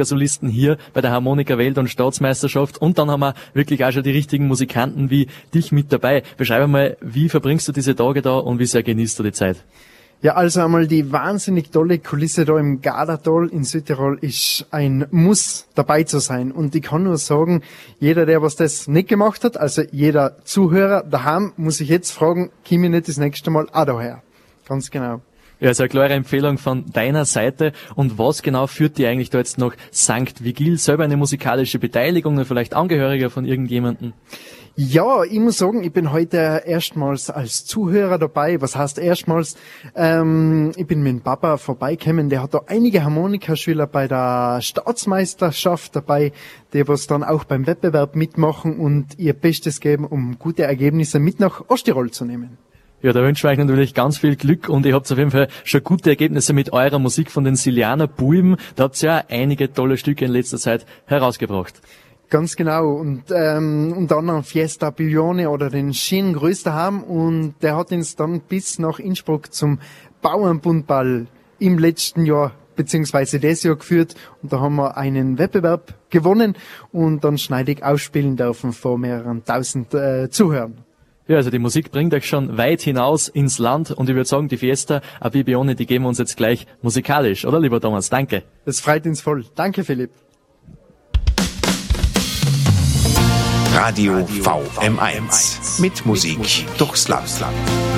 Harmonikasolisten hier bei der Harmonika-Welt- und Staatsmeisterschaft und dann haben wir wirklich auch schon die richtigen Musikanten wie dich mit dabei. Beschreib mal, wie verbringst du diese Tage da und wie sehr genießt du die Zeit? Ja, also einmal die wahnsinnig tolle Kulisse da im Gardatal in Südtirol ist ein Muss, dabei zu sein. Und ich kann nur sagen, jeder, der was das nicht gemacht hat, also jeder Zuhörer daheim, muss sich jetzt fragen, komm ich nicht das nächste Mal auch daher? Ganz genau. Ja, also eine klare Empfehlung von deiner Seite. Und was genau führt dich eigentlich da jetzt nach St. Vigil? Selber eine musikalische Beteiligung oder vielleicht Angehöriger von irgendjemandem? Ja, ich muss sagen, ich bin heute erstmals als Zuhörer dabei. Was heißt erstmals? Ich bin mit dem Papa vorbeigekommen. Der hat da einige Harmonikaschüler bei der Staatsmeisterschaft dabei, die was dann auch beim Wettbewerb mitmachen und ihr Bestes geben, um gute Ergebnisse mit nach Osttirol zu nehmen. Ja, da wünschen wir euch natürlich ganz viel Glück und ihr habt auf jeden Fall schon gute Ergebnisse mit eurer Musik von den Silianer Buben. Da habt ihr ja einige tolle Stücke in letzter Zeit herausgebracht. Ganz genau. Und unter anderem Fiesta Biglione oder den Schien größter haben. Und der hat uns dann bis nach Innsbruck zum Bauernbundball im letzten Jahr beziehungsweise das Jahr geführt. Und da haben wir einen Wettbewerb gewonnen und dann schneidig ausspielen dürfen vor mehreren tausend Zuhörern. Ja, also die Musik bringt euch schon weit hinaus ins Land und ich würde sagen, die Fiesta Biglione, die geben wir uns jetzt gleich musikalisch, oder lieber Thomas? Danke. Das freut uns voll. Danke, Philipp. Radio VM1 mit Musik durchs Land.